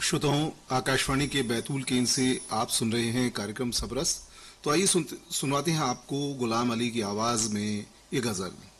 श्रोताओं, आकाशवाणी के बैतूल केंद्र से आप सुन रहे हैं कार्यक्रम सबरस। तो आइए सुनवाते हैं आपको गुलाम अली की आवाज में ये गजल।